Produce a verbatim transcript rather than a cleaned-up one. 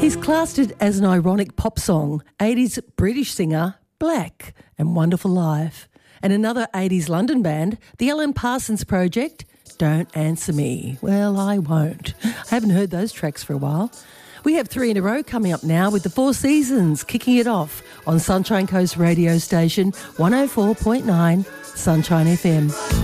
He's classed it as an ironic pop song, eighties British singer Black and Wonderful Life. And another eighties London band, the Alan Parsons Project, Don't Answer Me. Well, I won't. I haven't heard those tracks for a while. We have three in a row coming up now with the Four Seasons kicking it off on Sunshine Coast radio station one oh four point nine Sunshine F M.